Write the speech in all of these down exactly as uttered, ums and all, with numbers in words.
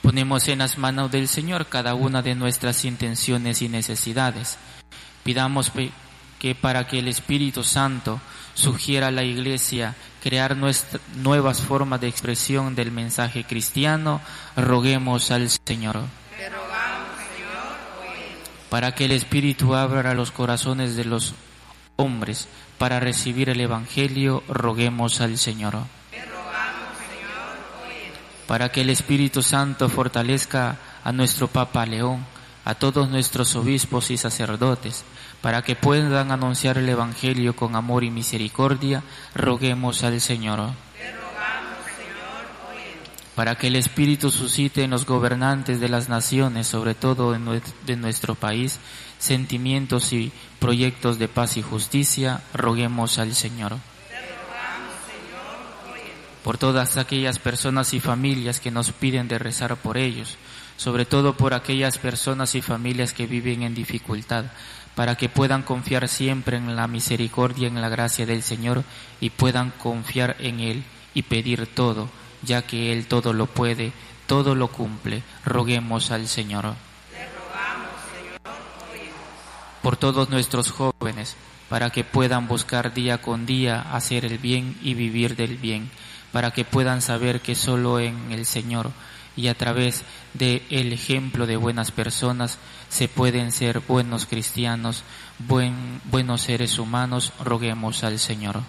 Ponemos en las manos del Señor cada una de nuestras intenciones y necesidades. Pidamos que para que el Espíritu Santo sugiera a la Iglesia crear nuestra, nuevas formas de expresión del mensaje cristiano, roguemos al Señor. Te rogamos, Señor, oye. Para que el Espíritu abra los corazones de los hombres para recibir el Evangelio, roguemos al Señor. Te rogamos, Señor, oye. Para que el Espíritu Santo fortalezca a nuestro Papa León, a todos nuestros obispos y sacerdotes, para que puedan anunciar el Evangelio con amor y misericordia, roguemos al Señor. Te rogamos, Señor, oye. Para que el Espíritu suscite en los gobernantes de las naciones, sobre todo de nuestro país, sentimientos y proyectos de paz y justicia, roguemos al Señor. Te rogamos, Señor, oye. Por todas aquellas personas y familias que nos piden de rezar por ellos, sobre todo por aquellas personas y familias que viven en dificultad, para que puedan confiar siempre en la misericordia, en la gracia del Señor, y puedan confiar en Él y pedir todo, ya que Él todo lo puede, todo lo cumple. Roguemos al Señor. Te rogamos, Señor, oye. Por todos nuestros jóvenes, para que puedan buscar día con día hacer el bien y vivir del bien, para que puedan saber que solo en el Señor y a través del ejemplo de buenas personas se pueden ser buenos cristianos, buen, buenos seres humanos, roguemos al Señor.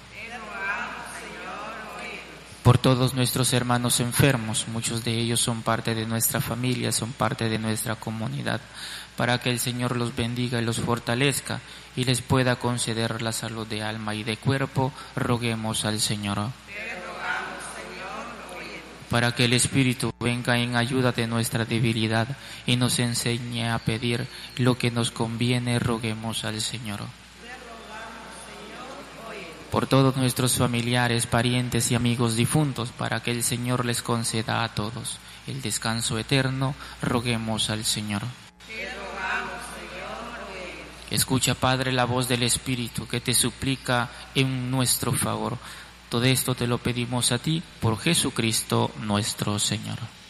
Por todos nuestros hermanos enfermos, muchos de ellos son parte de nuestra familia, son parte de nuestra comunidad, para que el Señor los bendiga y los fortalezca y les pueda conceder la salud de alma y de cuerpo, roguemos al Señor. Para que el Espíritu venga en ayuda de nuestra debilidad y nos enseñe a pedir lo que nos conviene, roguemos al Señor. Por todos nuestros familiares, parientes y amigos difuntos, para que el Señor les conceda a todos el descanso eterno, roguemos al Señor. Escucha, Padre, la voz del Espíritu que te suplica en nuestro favor. Todo esto te lo pedimos a ti, por Jesucristo nuestro Señor.